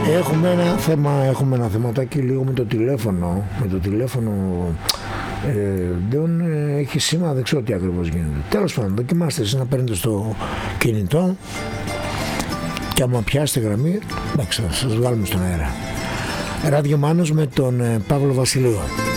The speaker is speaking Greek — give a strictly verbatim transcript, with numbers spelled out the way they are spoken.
Έχουμε ένα θέμα, έχουμε ένα θεματάκι λίγο με το τηλέφωνο. Με το τηλέφωνο ε, δεν ε, έχει σήμα, δεν ξέρω τι ακριβώς γίνεται. Τέλος πάντων, δοκιμάστε εσείς να παίρνετε στο κινητό και άμα πιάσετε γραμμή, εντάξει, θα σας βγάλουμε στον αέρα. Ράδιο Μάνος με τον ε, Παύλο Βασιλείο.